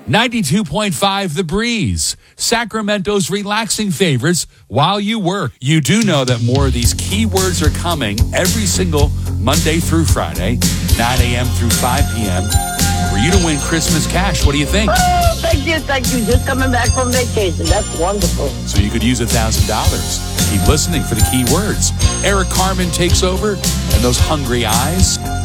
92.5 The Breeze, Sacramento's relaxing favorites while you work. You do know that more of these keywords are coming every single Monday through Friday, 9 a.m. through 5 p.m. for you to win Christmas cash. What do you think? Oh, thank you. Just coming back from vacation. That's wonderful. So you could use $1,000. Keep listening for the keywords. Eric Carmen takes over, and those hungry eyes